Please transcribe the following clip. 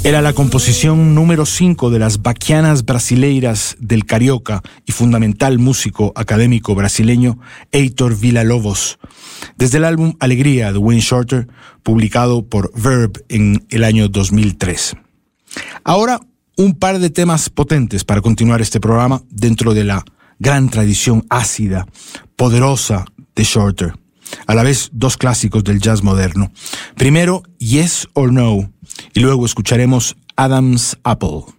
Era la composición número 5 de las Baquianas Brasileiras del carioca y fundamental músico académico brasileño Heitor Villa-Lobos, desde el álbum Alegría de Wayne Shorter, publicado por Verve en el año 2003. Ahora, un par de temas potentes para continuar este programa dentro de la gran tradición ácida, poderosa de Shorter. A la vez, dos clásicos del jazz moderno. Primero, Yes or No, y luego escucharemos Adam's Apple.